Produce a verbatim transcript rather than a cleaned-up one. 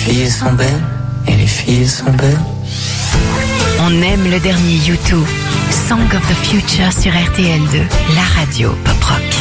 filles sont belles, et les filles sont belles. On aime le dernier U deux, Song of the Future sur R T L deux, la radio pop rock.